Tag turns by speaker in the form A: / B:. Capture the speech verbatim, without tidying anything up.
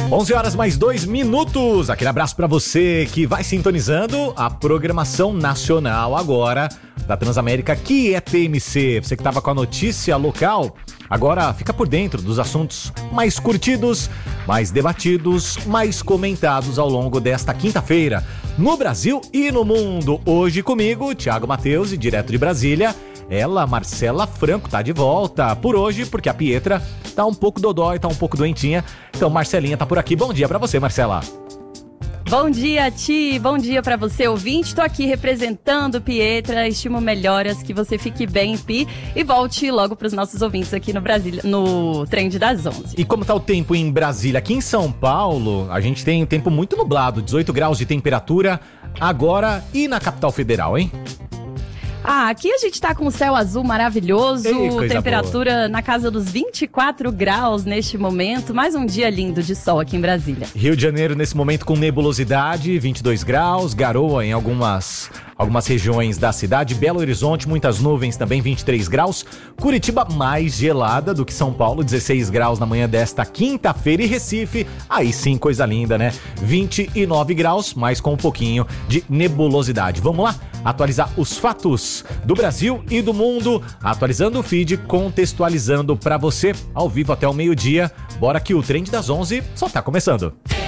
A: onze horas mais dois minutos. Aquele abraço pra você que vai sintonizando a programação nacional agora da Transamérica, que é T M C. Você que tava com a notícia local, agora fica por dentro dos assuntos mais curtidos, mais debatidos, mais comentados ao longo desta quinta-feira, no Brasil e no mundo. Hoje comigo, Thiago Matheus, e direto de Brasília, ela, Marcela Franco, tá de volta por hoje, porque a Pietra tá um pouco dodói, tá um pouco doentinha. Então, Marcelinha tá por aqui. Bom dia pra você, Marcela.
B: Bom dia, Ti. Bom dia pra você, ouvinte. Tô aqui representando Pietra. Estimo melhoras, que você fique bem, Pi. E volte logo pros nossos ouvintes aqui no Brasília, no Trend das onze.
A: E como tá o tempo em Brasília? Aqui em São Paulo, a gente tem um tempo muito nublado, dezoito graus de temperatura agora, e na capital federal, hein?
B: Ah, aqui a gente tá com o céu azul maravilhoso,
A: Ei,
B: temperatura
A: boa.
B: na casa dos vinte e quatro graus neste momento, mais um dia lindo de sol aqui em Brasília.
A: Rio de Janeiro nesse momento com nebulosidade, vinte e dois graus, garoa em algumas, algumas regiões da cidade, Belo Horizonte, muitas nuvens também, vinte e três graus, Curitiba mais gelada do que São Paulo, dezesseis graus na manhã desta quinta-feira, e Recife, aí sim, coisa linda, né? vinte e nove graus, mas com um pouquinho de nebulosidade. Vamos lá? Atualizar os fatos do Brasil e do mundo, atualizando o feed, contextualizando pra você ao vivo até o meio-dia. Bora que o Trend das onze só tá começando.